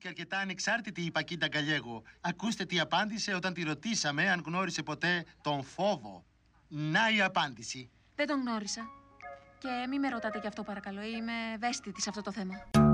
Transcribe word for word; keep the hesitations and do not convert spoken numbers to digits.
και αρκετά ανεξάρτητη η Πακίντα Γκαλιέγο. Ακούστε τι απάντησε όταν τη ρωτήσαμε αν γνώρισε ποτέ τον φόβο. Να η απάντηση. Δεν τον γνώρισα. Και μη με ρωτάτε γι' αυτό παρακαλώ, είμαι ευαίσθητη σε αυτό το θέμα.